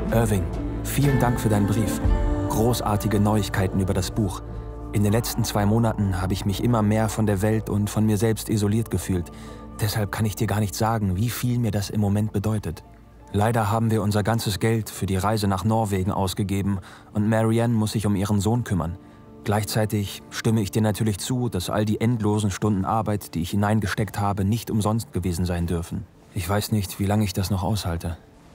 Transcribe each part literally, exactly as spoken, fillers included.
Irving, vielen Dank für deinen Brief. Großartige Neuigkeiten über das Buch. In den letzten zwei Monaten habe ich mich immer mehr von der Welt und von mir selbst isoliert gefühlt. Deshalb kann ich dir gar nicht sagen, wie viel mir das im Moment bedeutet. Leider haben wir unser ganzes Geld für die Reise nach Norwegen ausgegeben und Marianne muss sich um ihren Sohn kümmern. Gleichzeitig stimme ich dir natürlich zu, dass all die endlosen Stunden Arbeit, die ich hineingesteckt habe, nicht umsonst gewesen sein dürfen. Ich weiß nicht, wie lange ich das noch aushalte.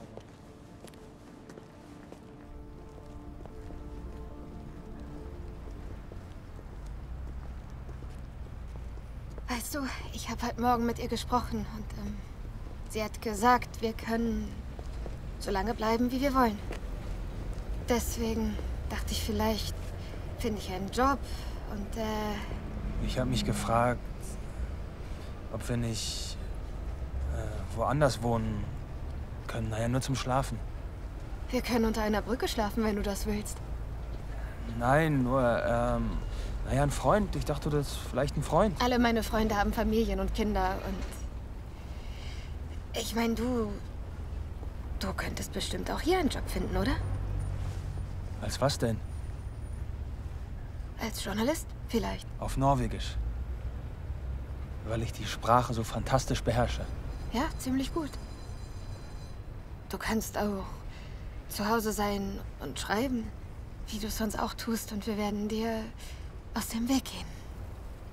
Weißt du, ich habe heute Morgen mit ihr gesprochen und ähm, sie hat gesagt, wir können so lange bleiben, wie wir wollen. Deswegen dachte ich, vielleicht finde ich einen Job und äh... Ich habe mich gefragt, ob wir nicht äh, woanders wohnen können. Naja, nur zum Schlafen. Wir können unter einer Brücke schlafen, wenn du das willst. Nein, nur, ähm... naja, ein Freund. Ich dachte, das ist vielleicht ein Freund. Alle meine Freunde haben Familien und Kinder und... Ich meine, du... Du könntest bestimmt auch hier einen Job finden, oder? Als was denn? Als Journalist, vielleicht. Auf Norwegisch. Weil ich die Sprache so fantastisch beherrsche. Ja, ziemlich gut. Du kannst auch zu Hause sein und schreiben, wie du es sonst auch tust, und wir werden dir aus dem Weg gehen.